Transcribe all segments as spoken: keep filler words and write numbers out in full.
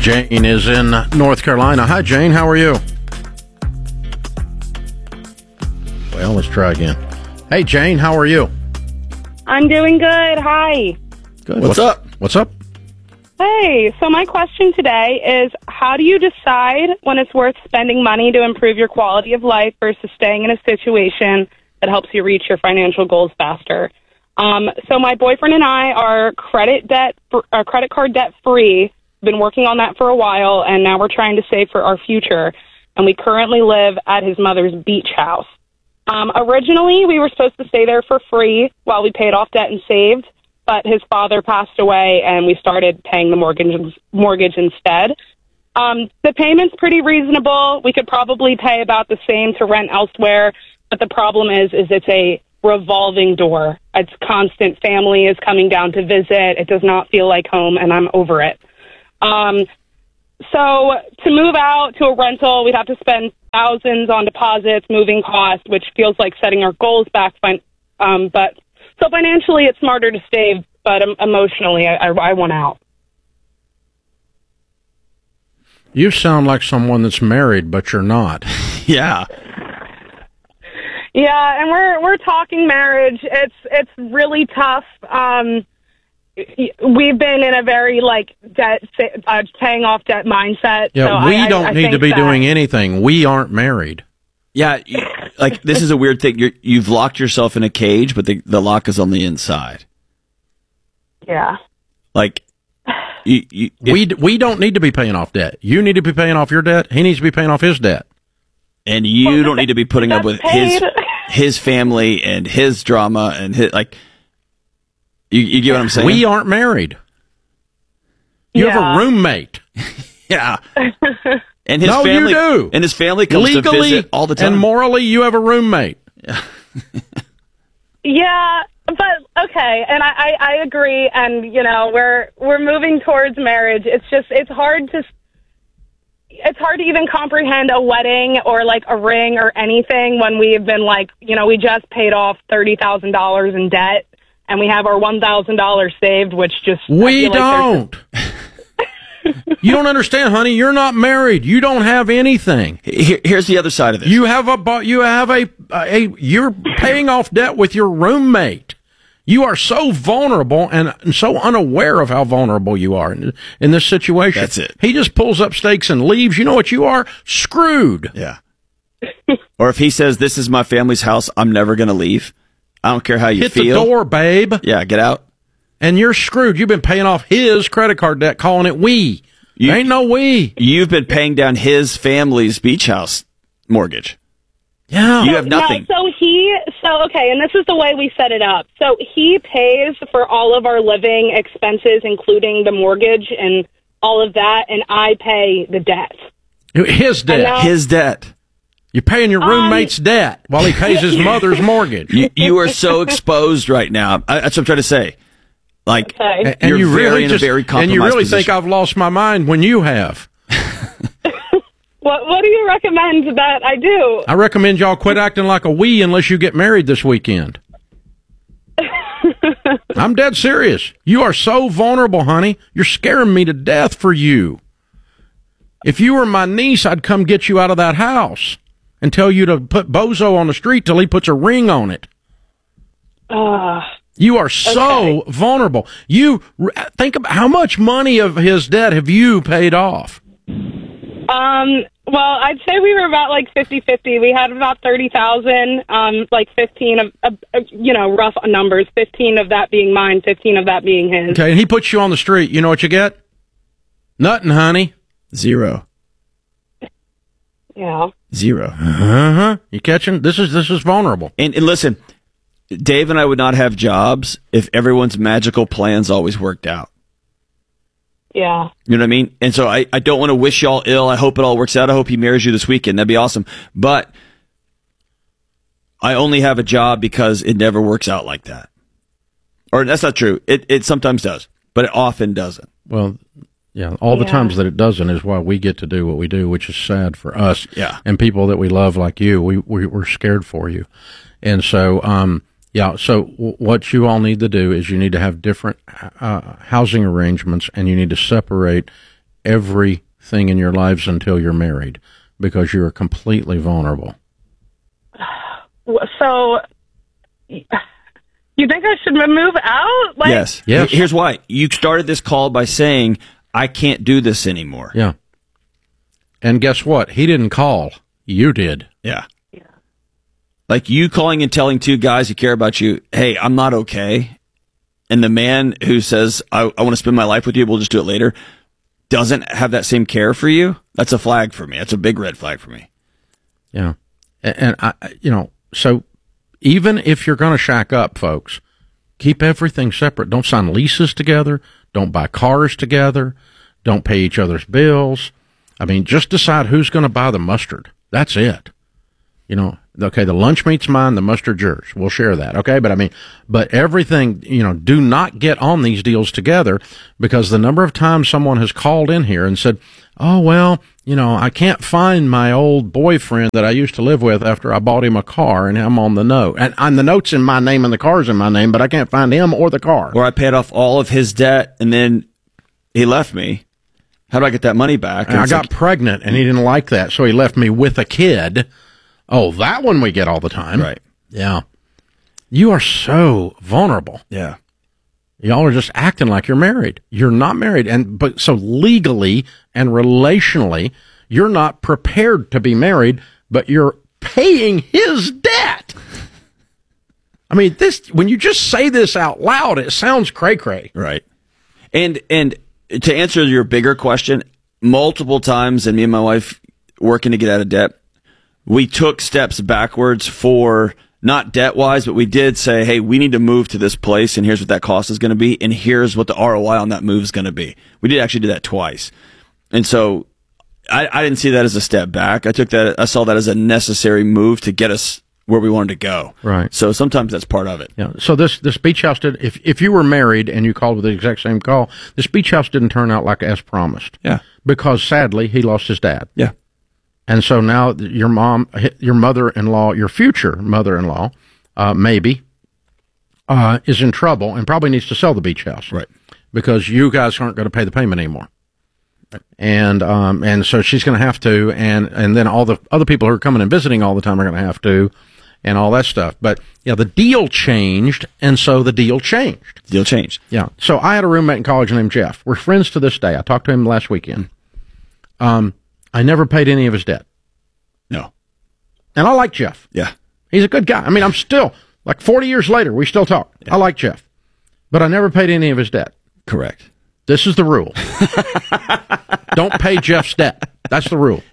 Jane is in North Carolina. Hi, Jane. How are you? Well, let's try again. Hey, Jane. How are you? I'm doing good. Hi. Good. What's, what's up? What's up? Hey, so my question today is, how do you decide when it's worth spending money to improve your quality of life versus staying in a situation that helps you reach your financial goals faster? Um, so my boyfriend and I are credit debt, uh, credit card debt free. Been working on that for a while, and now we're trying to save for our future. And we currently live at his mother's beach house. Um, originally, we were supposed to stay there for free while we paid off debt and saved, but his father passed away, and we started paying the mortgage mortgage instead. Um, the payment's pretty reasonable. We could probably pay about the same to rent elsewhere, but the problem is, is it's a revolving door. It's constant. Family is coming down to visit. It does not feel like home, and I'm over it. Um, so to move out to a rental, we'd have to spend thousands on deposits, moving costs, which feels like setting our goals back. Um, but so financially, it's smarter to save, but um, emotionally, I, I, I want out. You sound like someone that's married, but you're not. Yeah. Yeah, and we're we're talking marriage. It's it's really tough. Um, we've been in a very like debt uh, paying off debt mindset. Yeah, so we I, don't I, I need to be that, doing anything. We aren't married. Yeah, you, like this is a weird thing. You're, you've locked yourself in a cage, but the the lock is on the inside. Yeah. Like you, you, if, we we don't need to be paying off debt. You need to be paying off your debt. He needs to be paying off his debt. And you well, don't need to be putting up with paid. his his family and his drama and his like. You, you get what I'm saying? We aren't married. You yeah. have a roommate. Yeah. And his no, family, you do. And his family comes legally to visit all the time. And morally, you have a roommate. Yeah. Yeah, but okay, and I, I, I agree. And you know, we're we're moving towards marriage. It's just it's hard to it's hard to even comprehend a wedding or like a ring or anything when we've been like, you know, we just paid off thirty thousand dollars in debt and we have our one thousand dollars saved, which just we like don't. You don't understand, honey. You're not married. You don't have anything. Here, here's the other side of this. You have a you have a, a you're paying off debt with your roommate. You are so vulnerable and so unaware of how vulnerable you are in, in this situation. That's it. He just pulls up stakes and leaves. You know what you are? Screwed. Yeah. Or if he says, "This is my family's house. I'm never going to leave. I don't care how you Hit feel." Hit the door, babe. Yeah, get out. And you're screwed. You've been paying off his credit card debt, calling it we. You, Ain't no we. You've been paying down his family's beach house mortgage. Yeah. You have nothing. No, so he, so, okay, and this is the way we set it up. So he pays for all of our living expenses, including the mortgage and all of that, and I pay the debt. His debt. Now, his debt. You're paying your roommate's um, debt while he pays his mother's mortgage. You, you are so exposed right now. I, that's what I'm trying to say. Like, okay. and you're you very really in just, a very compromised and you really position. think I've lost my mind when you have. What What do you recommend that I do? I recommend y'all quit acting like a we unless you get married this weekend. I'm dead serious. You are so vulnerable, honey. You're scaring me to death for you. If you were my niece, I'd come get you out of that house and tell you to put Bozo on the street till he puts a ring on it. Uh, you are so okay. vulnerable. You think about how much money of his debt have you paid off? Um, well, I'd say we were about like fifty-fifty. We had about thirty thousand, um, like fifteen of, uh, you know, rough numbers, fifteen of that being mine, fifteen of that being his. Okay, and he puts you on the street. You know what you get? Nothing, honey. Zero. Yeah. Zero. Uh-huh. You catching? This is this is vulnerable. And, and listen, Dave and I would not have jobs if everyone's magical plans always worked out. Yeah. You know what I mean? And so I, I don't want to wish y'all ill. I hope it all works out. I hope he marries you this weekend. That'd be awesome. But I only have a job because it never works out like that. Or that's not true. It it sometimes does, but it often doesn't. Well, yeah, all the yeah. times that it doesn't is why we get to do what we do, which is sad for us. Yeah. And people that we love like you. We, we we're scared for you. And so um yeah, so w- what you all need to do is you need to have different uh, housing arrangements, and you need to separate everything in your lives until you're married because you're completely vulnerable. So, you think I should move out? Like, yes. Yes. Here's why. You started this call by saying, I can't do this anymore. Yeah. And guess what? He didn't call. You did. Yeah. yeah. Like you calling and telling two guys who care about you, hey, I'm not okay. And the man who says, I, I want to spend my life with you, we'll just do it later, doesn't have that same care for you. That's a flag for me. That's a big red flag for me. Yeah. And, and I, you know, so even if you're going to shack up, folks, keep everything separate. Don't sign leases together. Don't buy cars together. Don't pay each other's bills. I mean, just decide who's going to buy the mustard. That's it. You know, okay, the lunch meat's mine, the mustard's yours. We'll share that, okay? But I mean, but everything, you know, do not get on these deals together because the number of times someone has called in here and said, oh, well, you know, I can't find my old boyfriend that I used to live with after I bought him a car and I'm on the note. And, and the note's in my name and the car's in my name, but I can't find him or the car. Or I paid off all of his debt and then he left me. How do I get that money back? And I got like, pregnant and he didn't like that, so he left me with a kid. Oh, that one we get all the time. Right. Yeah. You are so vulnerable. Yeah. Y'all are just acting like you're married. You're not married. And but so legally and relationally, you're not prepared to be married, but you're paying his debt. I mean, this when you just say this out loud, it sounds cray-cray. Right. And and to answer your bigger question, multiple times, and me and my wife working to get out of debt, we took steps backwards for not debt wise, but we did say, hey, we need to move to this place, and here's what that cost is going to be, and here's what the R O I on that move is going to be. We did actually do that twice. And so I, I didn't see that as a step back. I took that, I saw that as a necessary move to get us where we wanted to go. Right. So sometimes that's part of it. Yeah. So this, this beach house did, if, if you were married and you called with the exact same call, this beach house didn't turn out like as promised. Yeah. Because sadly, he lost his dad. Yeah. And so now your mom, your mother-in-law, your future mother-in-law, uh, maybe, uh, is in trouble and probably needs to sell the beach house. Right. Because you guys aren't going to pay the payment anymore. Right. And, um, and so she's going to have to, and, and then all the other people who are coming and visiting all the time are going to have to, and all that stuff. But, yeah, the deal changed, and so the deal changed. The deal changed. Yeah. So I had a roommate in college named Jeff. We're friends to this day. I talked to him last weekend. Um, I never paid any of his debt. No. And I like Jeff. Yeah. He's a good guy. I mean, I'm still, like forty years later, we still talk. Yeah. I like Jeff. But I never paid any of his debt. Correct. This is the rule. Don't pay Jeff's debt. That's the rule.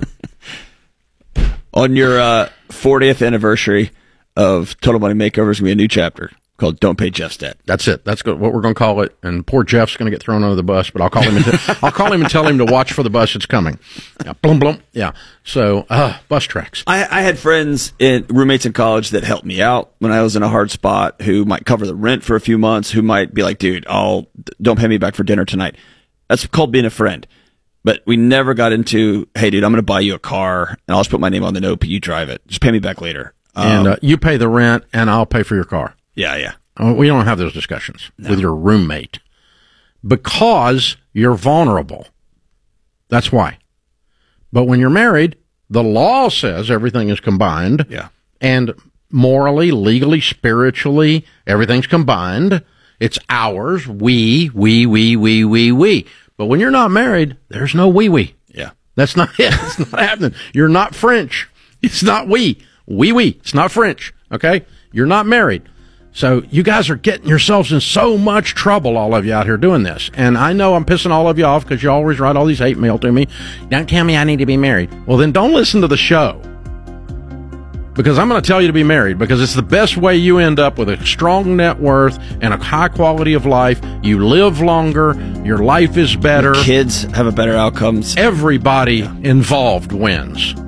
On your uh, fortieth anniversary of Total Money Makeover is going to be a new chapter called Don't Pay Jeff's Debt. That's it. That's what we're going to call it. And poor Jeff's going to get thrown under the bus, but I'll call him and t- I'll call him and tell him to watch for the bus. It's coming. Yeah, blum, blum. Yeah. So, uh, bus tracks. I, I had friends, in, roommates in college that helped me out when I was in a hard spot, who might cover the rent for a few months, who might be like, dude, I'll, don't pay me back for dinner tonight. That's called being a friend. But we never got into, hey, dude, I'm going to buy you a car, and I'll just put my name on the note, but you drive it. Just pay me back later. Um, and uh, you pay the rent, and I'll pay for your car. Yeah, yeah. Uh, we don't have those discussions no. with your roommate because you're vulnerable. That's why. But when you're married, the law says everything is combined. Yeah. And morally, legally, spiritually, everything's combined. It's ours. We, we, we, we, we, we. But when you're not married, there's no we, we. Yeah. That's not it. It's not happening. You're not French. It's not we. We, we. It's not French. Okay? You're not married. So you guys are getting yourselves in so much trouble, all of you out here doing this. And I know I'm pissing all of you off because you always write all these hate mail to me. Don't tell me I need to be married. Well, then don't listen to the show. Because I'm going to tell you to be married because it's the best way you end up with a strong net worth and a high quality of life. You live longer. Your life is better. Your kids have a better outcomes. Everybody involved wins.